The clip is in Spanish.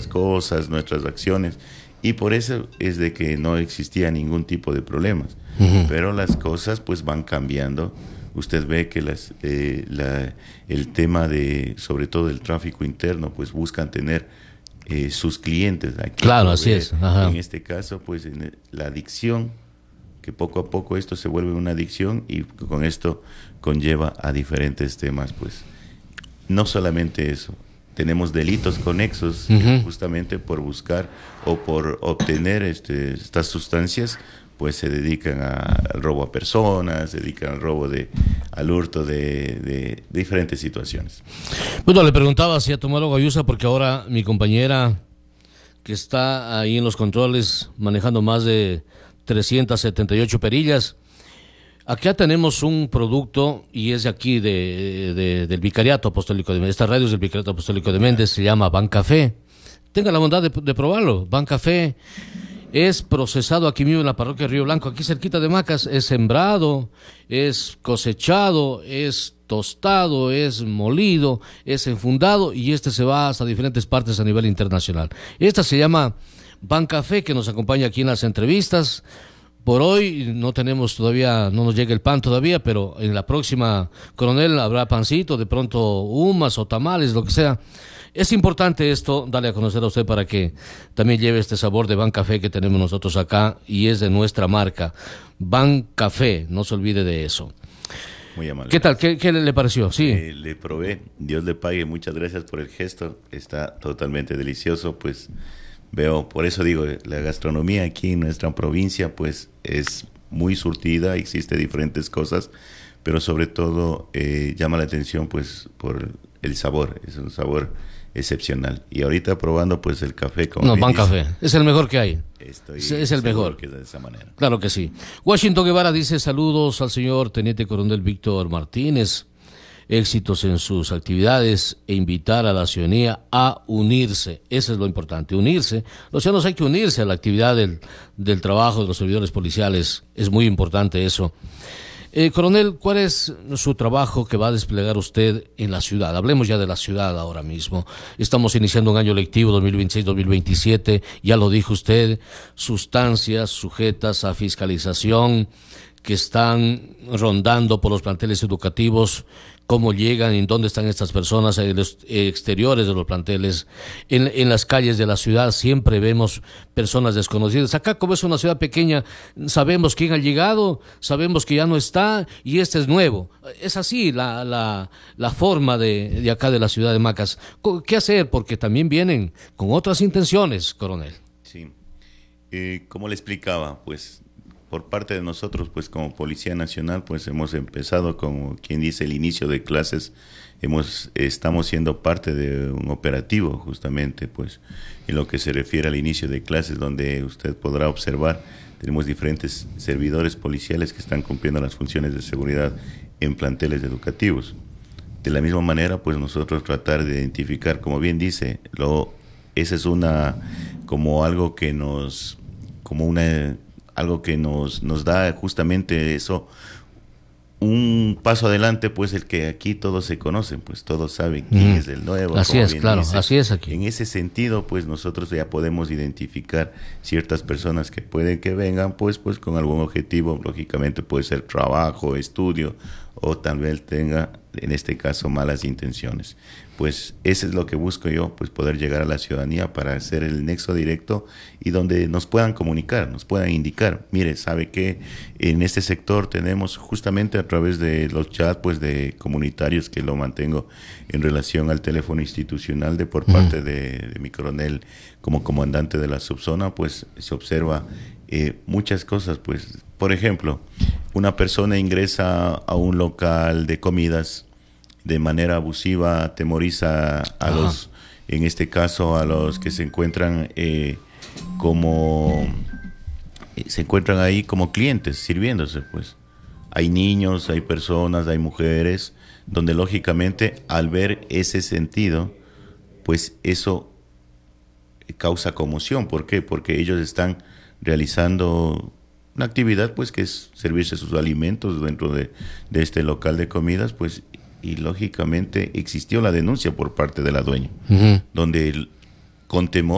cosas, nuestras acciones, y por eso es de que no existía ningún tipo de problemas. Pero las cosas pues van cambiando. Usted ve que el tema de, sobre todo el tráfico interno, pues buscan tener sus clientes aquí. Claro, así es. Ajá. En este caso, pues la adicción, que poco a poco esto se vuelve una adicción y con esto conlleva a diferentes temas, pues no solamente eso. Tenemos delitos conexos justamente por buscar o por obtener estas sustancias, pues se dedican al robo a personas, se dedican al robo al hurto de diferentes situaciones. Bueno, le preguntaba si ha tomado Guayusa porque ahora mi compañera que está ahí en los controles manejando más de 378 perillas. Acá tenemos un producto y es de aquí del Vicariato Apostólico de Méndez. Esta radio es del Vicariato Apostólico de Méndez, se llama Bancafé. Tenga la bondad de probarlo. Bancafé es procesado aquí mismo en la parroquia de Río Blanco, aquí cerquita de Macas. Es sembrado, es cosechado, es tostado, es molido, es enfundado y se va hasta diferentes partes a nivel internacional. Esta se llama Bancafé, que nos acompaña aquí en las entrevistas. Por hoy no tenemos todavía, no nos llega el pan todavía, pero en la próxima, coronel, habrá pancito, de pronto humas o tamales, lo que sea. Es importante esto, darle a conocer a usted para que también lleve este sabor de Bancafé que tenemos nosotros acá y es de nuestra marca. Bancafé, no se olvide de eso. Muy amable. ¿Qué tal? ¿Qué le pareció? Sí. Le probé, Dios le pague, muchas gracias por el gesto, está totalmente delicioso, pues veo, por eso digo, la gastronomía aquí en nuestra provincia pues es muy surtida, existe diferentes cosas, pero sobre todo llama la atención pues por el sabor, es un sabor excepcional. Y ahorita probando pues el café como Bancafé, es el mejor que hay. Es el mejor. Que es de esa manera. Claro que sí. Washington Guevara dice saludos al señor Teniente Coronel Víctor Martínez, éxitos en sus actividades e invitar a la ciudadanía a unirse. Eso es lo importante, unirse. Los ciudadanos hay que unirse a la actividad del trabajo de los servidores policiales. Es muy importante eso. Coronel, ¿cuál es su trabajo que va a desplegar usted en la ciudad? Hablemos ya de la ciudad ahora mismo. Estamos iniciando un año lectivo 2026-2027, ya lo dijo usted, sustancias sujetas a fiscalización que están rondando por los planteles educativos, cómo llegan, en dónde están estas personas, en los exteriores de los planteles, en las calles de la ciudad siempre vemos personas desconocidas. Acá, como es una ciudad pequeña, sabemos quién ha llegado, sabemos que ya no está y este es nuevo. Es así la forma de acá de la ciudad de Macas. ¿Qué hacer? Porque también vienen con otras intenciones, coronel. Sí, como le explicaba, pues por parte de nosotros, pues como Policía Nacional, pues hemos empezado, como quien dice, el inicio de clases. Estamos siendo parte de un operativo, justamente, pues en lo que se refiere al inicio de clases, donde usted podrá observar, tenemos diferentes servidores policiales que están cumpliendo las funciones de seguridad en planteles educativos. De la misma manera, pues nosotros tratar de identificar, como bien dice, esa es como algo que nos da justamente eso, un paso adelante, pues el que aquí todos se conocen, pues todos saben quién es el nuevo. Así es, claro, así es aquí. En ese sentido, pues nosotros ya podemos identificar ciertas personas que pueden que vengan, pues con algún objetivo, lógicamente puede ser trabajo, estudio, o tal vez tenga, en este caso, malas intenciones. Pues eso es lo que busco yo, pues poder llegar a la ciudadanía para hacer el nexo directo y donde nos puedan comunicar, nos puedan indicar, mire, sabe que en este sector tenemos justamente a través de los chats pues de comunitarios que lo mantengo en relación al teléfono institucional por parte de mi coronel como comandante de la subzona, pues se observa muchas cosas, pues por ejemplo, una persona ingresa a un local de comidas de manera abusiva, atemoriza a los, en este caso, a los que se encuentran ahí como clientes, sirviéndose, pues. Hay niños, hay personas, hay mujeres, donde lógicamente al ver ese sentido, pues eso causa conmoción. ¿Por qué? Porque ellos están realizando una actividad, pues, que es servirse sus alimentos dentro de este local de comidas, pues, y lógicamente existió la denuncia por parte de la dueña, donde con temor